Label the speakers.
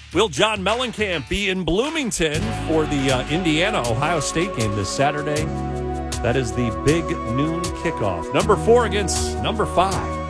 Speaker 1: Will John Mellencamp be in Bloomington for the Indiana-Ohio State game this Saturday? That is the big noon kickoff. Number 4 against number 5.